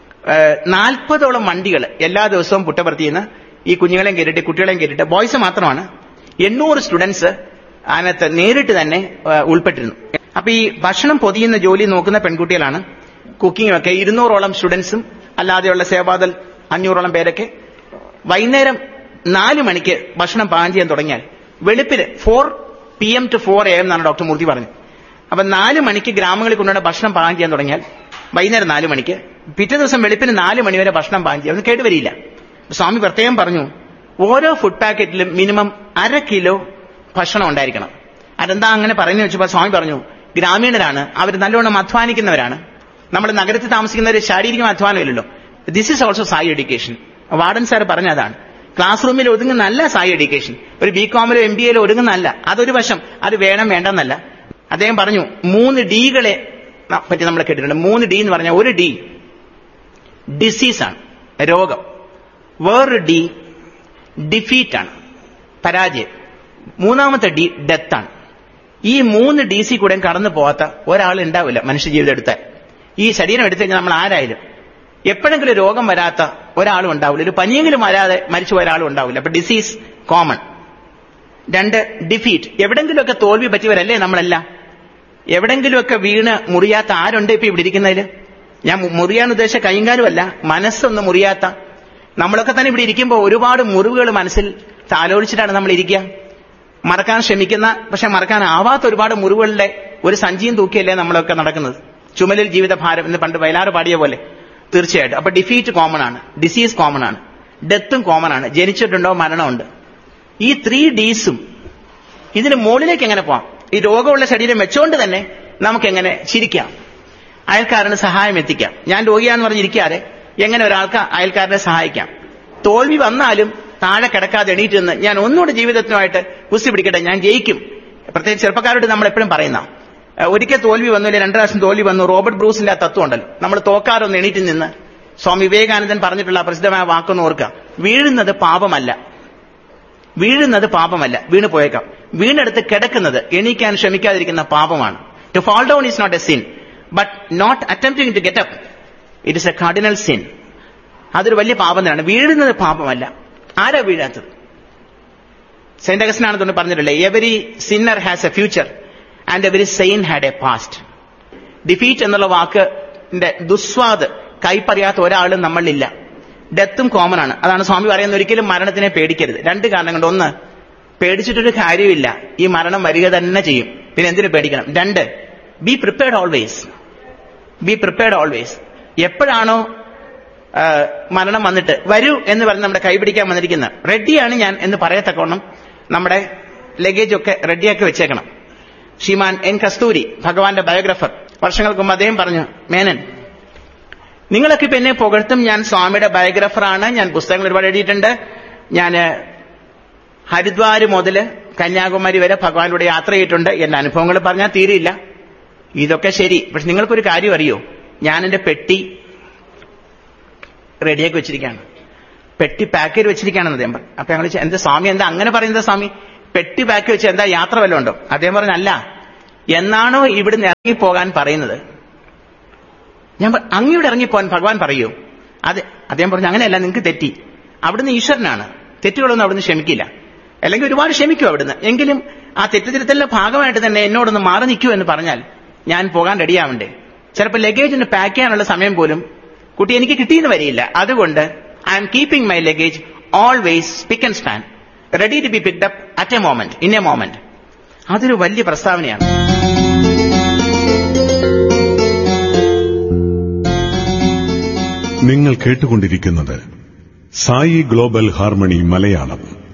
40ഓളം വണ്ടികൾ എല്ലാ ദിവസവും പുട്ടപർത്തിന്ന് ഈ കുഞ്ഞുങ്ങളെയും കയറിയിട്ട് കുട്ടികളെയും കയറിയിട്ട് ബോയ്സ് മാത്രമാണ് 800 സ്റ്റുഡൻസ് അതിനകത്ത് നേരിട്ട് തന്നെ ഉൾപ്പെട്ടിരുന്നു. അപ്പൊ ഈ ഭക്ഷണം പൊതിയുന്ന ജോലി നോക്കുന്ന പെൺകുട്ടികളാണ്, കുക്കിംഗ് ഒക്കെ 200ഓളം സ്റ്റുഡൻസും അല്ലാതെയുള്ള സേവാദൽ 500ഓളം പേരൊക്കെ വൈകുന്നേരം 4 മണിക്ക് ഭക്ഷണം പാകം ചെയ്യാൻ തുടങ്ങിയാൽ വെളുപ്പിന് 4 PM to 4 AM എന്നാണ് ഡോക്ടർ മൂർത്തി പറഞ്ഞത്. അപ്പൊ 4 മണിക്ക് ഗ്രാമങ്ങളിൽ കൊണ്ടുവന്ന ഭക്ഷണം പാകം ചെയ്യാൻ തുടങ്ങിയാൽ വൈകുന്നേരം 4 മണിക്ക് പിറ്റേ ദിവസം വെളുപ്പിന് 4 മണി വരെ ഭക്ഷണം പാകം ചെയ്യാൻ കേടുവരില്ല. സ്വാമി പ്രത്യേകം പറഞ്ഞു ഓരോ ഫുഡ് പാക്കറ്റിലും മിനിമം 1/2 കിലോ ഭക്ഷണം ഉണ്ടായിരിക്കണം. അതെന്താ അങ്ങനെ പറയുന്നത് വെച്ചപ്പോൾ സ്വാമി പറഞ്ഞു ഗ്രാമീണരാണ്, അവർ നല്ലോണം അധ്വാനിക്കുന്നവരാണ്. നമ്മൾ നഗരത്തിൽ താമസിക്കുന്നവർ ശാരീരികം അധ്വാനമില്ലല്ലോ. This is also Sai education. Warden sir പറഞ്ഞതാണ്, ക്ലാസ് റൂമിൽ ഒതുങ്ങുന്നല്ല സായി എഡ്യൂക്കേഷൻ, ഒരു BCom MBA ഒതുങ്ങുന്നല്ല. അതൊരു വശം, അത് വേണം വേണ്ടെന്നല്ല. അദ്ദേഹം പറഞ്ഞു 3 Dകളെ പറ്റി നമ്മൾ കേട്ടിട്ടുണ്ട്. 3 D എന്ന് പറഞ്ഞാൽ ഒരു D ഡിസീസാണ്, രോഗം. വേറൊരു D ഡിഫീറ്റാണ്, പരാജയം. 3ാമത്തെ D ഡെത്താണ്. ഈ 3 DC കൂടെ കടന്നു പോകാത്ത ഒരാൾ ഉണ്ടാവില്ല മനുഷ്യ ജീവിതം എടുത്താൽ. ഈ ശരീരം എടുത്തു കഴിഞ്ഞാൽ നമ്മൾ ആരായാലും എപ്പോഴെങ്കിലും രോഗം വരാത്ത ഒരാളും ഉണ്ടാവില്ല, ഒരു പനിയെങ്കിലും വരാതെ മരിച്ചു ഒരാളും ഉണ്ടാവില്ല. അപ്പൊ ഡിസീസ് കോമൺ. 2 ഡിഫീറ്റ്, എവിടെങ്കിലുമൊക്കെ തോൽവി പറ്റിയവരല്ലേ നമ്മളെല്ലാം. എവിടെങ്കിലുമൊക്കെ വീണ് മുറിയാത്ത ആരുണ്ട് ഇപ്പൊ ഇവിടെ ഇരിക്കുന്നതിൽ? ഞാൻ മുറിയാൻ ഉദ്ദേശിച്ച കൈകാലുമല്ല, മനസ്സൊന്നും മുറിയാത്ത നമ്മളൊക്കെ തന്നെ ഇവിടെ ഇരിക്കുമ്പോൾ ഒരുപാട് മുറിവുകൾ മനസ്സിൽ താലോലിച്ചിട്ടാണ് നമ്മൾ ഇരിക്കുക. മറക്കാൻ ശ്രമിക്കുന്ന പക്ഷെ മറക്കാനാവാത്ത ഒരുപാട് മുറിവുകളുടെ ഒരു സഞ്ചിയും തൂക്കിയല്ലേ നമ്മളൊക്കെ നടക്കുന്നത്. ചുമലിൽ ജീവിതഭാരം എന്ന് പണ്ട് വയലാറ് പാടിയ പോലെ. തീർച്ചയായിട്ടും. അപ്പൊ ഡിഫീറ്റ് കോമൺ ആണ്, ഡിസീസ് കോമൺ ആണ്, ഡെത്തും കോമൺ ആണ്. ജനിച്ചിട്ടുണ്ടോ മരണമുണ്ട്. ഈ 3 Ds ഇതിന് മുകളിലേക്ക് എങ്ങനെ പോവാം? ഈ രോഗമുള്ള ശരീരം വെച്ചുകൊണ്ട് തന്നെ നമുക്ക് എങ്ങനെ ചിരിക്കാം, അയൽക്കാരന് സഹായം എത്തിക്കാം. ഞാൻ രോഗിയാണെന്ന് പറഞ്ഞിരിക്കാതെ എങ്ങനെ ഒരാൾക്ക് അയൽക്കാരനെ സഹായിക്കാം. തോൽവി വന്നാലും താഴെ കിടക്കാതെ എണീറ്റ് നിന്ന് ഞാൻ ഒന്നുകൂടെ ജീവിതത്തിനുമായിട്ട് കുസ്തി പിടിക്കട്ടെ, ഞാൻ ജയിക്കും. പ്രത്യേകിച്ച് ചെറുപ്പക്കാരോട് നമ്മൾ എപ്പോഴും പറയുന്ന, ഒരിക്കൽ തോൽവി വന്നു, അല്ലെ 2 പ്രാവശ്യം തോൽവി വന്നു, റോബർട്ട് ബ്രൂസിന്റെ ആ തത്വം ഉണ്ടല്ലോ, നമ്മൾ തോക്കാറൊന്ന് എണീറ്റ് നിന്ന് സ്വാമി വിവേകാനന്ദൻ പറഞ്ഞിട്ടുള്ള പ്രസിദ്ധമായ വാക്കൊന്ന് ഓർക്കുക, വീഴുന്നത് പാപമല്ല, വീഴുന്നത് പാപമല്ല, വീണ് പോയേക്കാം. വീണെടുത്ത് കിടക്കുന്നത്, എണീക്കാൻ ശ്രമിക്കാതിരിക്കുന്ന പാപമാണ്. To fall down is not A sin, but not attempting to get up it is A cardinal sin. അതൊരു വലിയ പാപം തന്നെയാണ്. വീഴുന്നത് പാപമല്ല. ആരാ വീഴാത്തത്? സെന്റ് അഗസ്റ്റിനാണ് പറഞ്ഞിട്ടില്ലേ, every Sinner has A future and every Zain had A past. Defeat എന്നുള്ള വാക്കിന്റെ ദുസ്വാദ് കൈപ്പറിയാത്ത ഒരാളും നമ്മളില്ല. ഡെത്തും കോമൺ ആണ്. അതാണ് സ്വാമി പറയുന്നത്, ഒരിക്കലും മരണത്തിനെ പേടിക്കരുത്. 2 കാരണം കൊണ്ട്: 1, പേടിച്ചിട്ടൊരു കാര്യമില്ല, ഈ മരണം വരിക തന്നെ ചെയ്യും, പിന്നെ എന്തിനു പേടിക്കണം. 2, be prepared always. Be prepared always. എപ്പോഴാണോ മരണം വന്നിട്ട് വരൂ എന്ന് പറഞ്ഞ് നമ്മുടെ കൈപിടിക്കാൻ വന്നിരിക്കുന്നത്, റെഡിയാണ് ഞാൻ എന്ന് പറയത്തക്കോണം നമ്മുടെ ലഗേജ് ഒക്കെ റെഡിയാക്കി വെച്ചേക്കണം. ശ്രീമാൻ എൻ കസ്തൂരി, ഭഗവാന്റെ ബയോഗ്രാഫർ, വർഷങ്ങൾക്ക് മുമ്പ് അദ്ദേഹം പറഞ്ഞു, മേനൻ, നിങ്ങളൊക്കെ ഇപ്പൊ എന്നെ പുകഴ്ത്തും, ഞാൻ സ്വാമിയുടെ ബയോഗ്രാഫറാണ്, ഞാൻ പുസ്തകങ്ങൾ ഒരുപാട് എഴുതിയിട്ടുണ്ട്, ഞാൻ ഹരിദ്വാർ മുതൽ കന്യാകുമാരി വരെ ഭഗവാനിലൂടെ യാത്ര ചെയ്തിട്ടുണ്ട്, എന്റെ അനുഭവങ്ങൾ പറഞ്ഞാൽ തീരെയില്ല. ഇതൊക്കെ ശരി, പക്ഷെ നിങ്ങൾക്കൊരു കാര്യം അറിയോ, ഞാൻ എന്റെ പെട്ടി റെഡിയാക്കി വെച്ചിരിക്കുകയാണ്, പെട്ടി പാക്ക് ചെയ്ത് വെച്ചിരിക്കുകയാണെന്ന് അദ്ദേഹം പറഞ്ഞു. അപ്പൊ ഞങ്ങൾ എന്താ സ്വാമി, എന്താ അങ്ങനെ പറയുന്നത് സ്വാമി, പെട്ടി പാക്ക് വെച്ച് എന്താ യാത്ര വല്ലതും ഉണ്ടോ? അദ്ദേഹം പറഞ്ഞു, അല്ല, എന്നാണോ ഇവിടുന്ന് ഇറങ്ങിപ്പോകാൻ പറയുന്നത്, ഞാൻ അങ്ങോട്ട് ഇറങ്ങിപ്പോകാൻ ഭഗവാൻ പറയൂ. അദ്ദേഹം പറഞ്ഞു, അങ്ങനെയല്ല, നിങ്ങൾക്ക് തെറ്റി, അവിടുന്ന് ഈശ്വരനാണ്, തെറ്റുകളൊന്നും അവിടുന്ന് ക്ഷമിക്കില്ല, അല്ലെങ്കിൽ ഒരുപാട് ക്ഷമിക്കും അവിടുന്ന്, എങ്കിലും ആ തെറ്റുതിരുത്തലിന്റെ ഭാഗമായിട്ട് തന്നെ എന്നോടൊന്ന് മാറി നിൽക്കൂ എന്ന് പറഞ്ഞാൽ ഞാൻ പോകാൻ റെഡിയാവണ്ടേ? ചിലപ്പോൾ ലഗേജിന് പാക്ക് ചെയ്യാനുള്ള സമയം പോലും കുട്ടി എനിക്ക് കിട്ടിയെന്ന് വരില്ല. അതുകൊണ്ട് I M keeping my luggage always pick and span, ready to B picked up at A moment, in A moment. അതൊരു വലിയ പ്രസ്താവനയാണ്. നിങ്ങൾ കേട്ടുകൊണ്ടിരിക്കുന്നത് സായി ഗ്ലോബൽ ഹാർമണി മലയാളം.